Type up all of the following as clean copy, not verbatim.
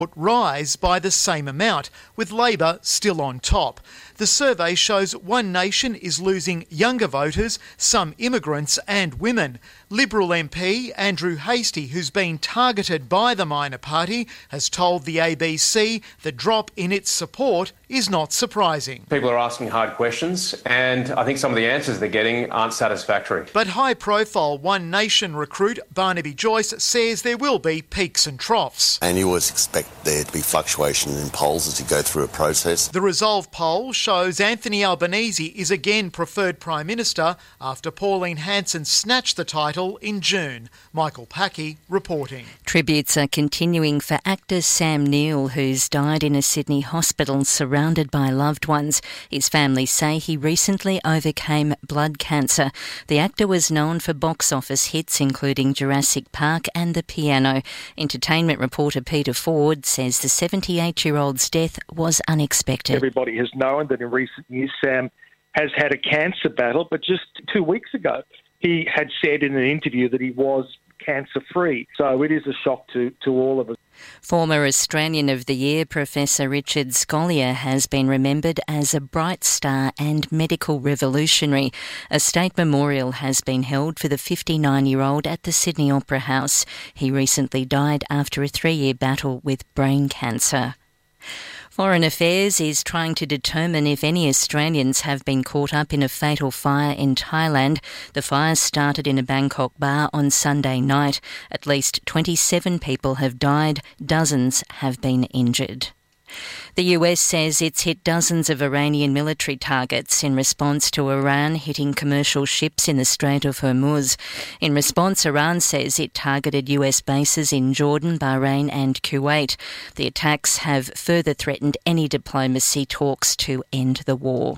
rise by the same amount, with Labor still on top. The survey shows One Nation is losing younger voters, some immigrants and women. Liberal MP Andrew Hastie, who's been targeted by the minor party, has told the ABC the drop in its support is not surprising. People are asking hard questions, and I think some of the answers they're getting aren't satisfactory. But high-profile One Nation recruit Barnaby Joyce says there will be peaks and troughs. And you always expect there to be fluctuation in polls as you go through a process. The Resolve poll shows Anthony Albanese is again preferred Prime Minister after Pauline Hanson snatched the title in June. Michael Packey reporting. Tributes are continuing for actor Sam Neill, who's died in a Sydney hospital surrounded by loved ones. His family say he recently overcame blood cancer. The actor was known for box office hits including Jurassic Park and The Piano. Entertainment reporter Peter Ford says the 78-year-old's death was unexpected. Everybody has known that in recent years Sam has had a cancer battle, but just 2 weeks ago he had said in an interview that he was cancer-free. So it is a shock to all of us. Former Australian of the Year Professor Richard Scolyer has been remembered as a bright star and medical revolutionary. A state memorial has been held for the 59-year-old at the Sydney Opera House. He recently died after a 3-year battle with brain cancer. Foreign Affairs is trying to determine if any Australians have been caught up in a fatal fire in Thailand. The fire started in a Bangkok bar on Sunday night. At least 27 people have died, dozens have been injured. The US says it's hit dozens of Iranian military targets in response to Iran hitting commercial ships in the Strait of Hormuz. In response, Iran says it targeted US bases in Jordan, Bahrain and Kuwait. The attacks have further threatened any diplomacy talks to end the war.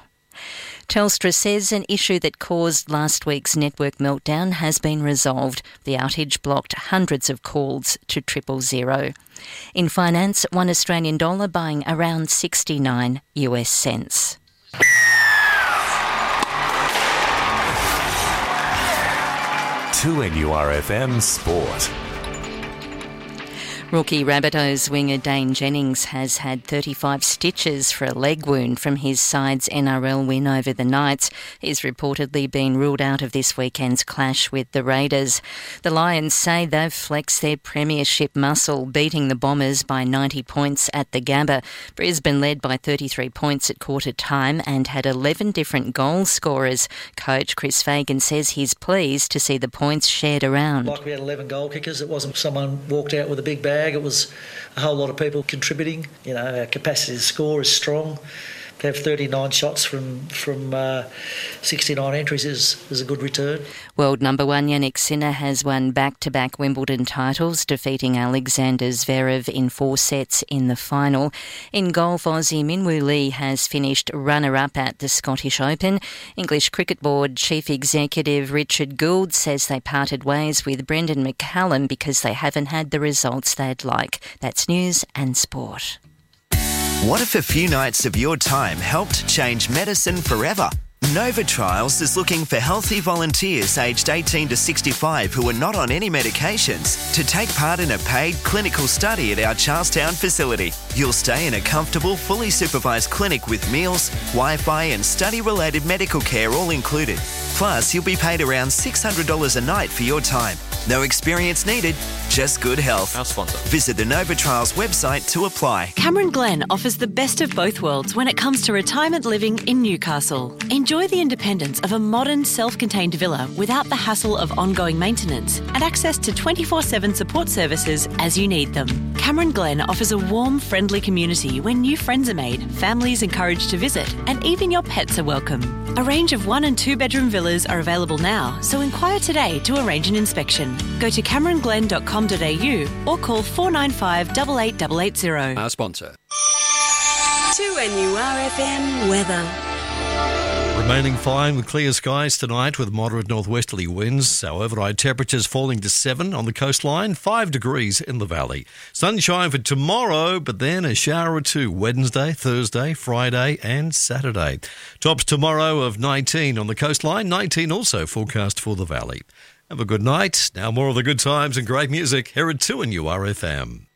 Telstra says an issue that caused last week's network meltdown has been resolved. The outage blocked hundreds of calls to 000. In finance, $1 Australian buying around 69 US cents. NURFM Sport. Rookie Rabbitohs winger Dane Jennings has had 35 stitches for a leg wound from his side's NRL win over the Knights. He's reportedly been ruled out of this weekend's clash with the Raiders. The Lions say they've flexed their premiership muscle, beating the Bombers by 90 points at the Gabba. Brisbane led by 33 points at quarter time and had 11 different goal scorers. Coach Chris Fagan says he's pleased to see the points shared around. Like we had 11 goal kickers, it wasn't someone walked out with a big bag. It was a whole lot of people contributing. You know, our capacity to score is strong. To have 39 shots from 69 entries is a good return. World number one Jannik Sinner has won back-to-back Wimbledon titles, defeating Alexander Zverev in 4 sets in the final. In golf, Aussie Minwoo Lee has finished runner-up at the Scottish Open. English Cricket Board Chief Executive Richard Gould says they parted ways with Brendan McCallum because they haven't had the results they'd like. That's news and sport. What if a few nights of your time helped change medicine forever? Nova Trials is looking for healthy volunteers aged 18 to 65 who are not on any medications to take part in a paid clinical study at our Charlestown facility. You'll stay in a comfortable, fully supervised clinic with meals, Wi-Fi and study-related medical care all included. Plus, you'll be paid around $600 a night for your time. No experience needed, just good health. Our sponsor. Visit the Nova Trials website to apply. Cameron Glen offers the best of both worlds when it comes to retirement living in Newcastle. Enjoy the independence of a modern, self-contained villa without the hassle of ongoing maintenance and access to 24/7 support services as you need them. Cameron Glen offers a warm, friendly community where new friends are made, families encouraged to visit, and even your pets are welcome. A range of 1 and 2 bedroom villas are available now, so inquire today to arrange an inspection. Go to cameronglen.com.au or call 495 88880. Our sponsor. 2NURFM weather. Remaining fine with clear skies tonight with moderate northwesterly winds. Our overnight temperatures falling to 7 on the coastline, 5 degrees in the valley. Sunshine for tomorrow, but then a shower or two Wednesday, Thursday, Friday and Saturday. Tops tomorrow of 19 on the coastline, 19 also forecast for the valley. Have a good night. Now more of the good times and great music here at 2NURFM.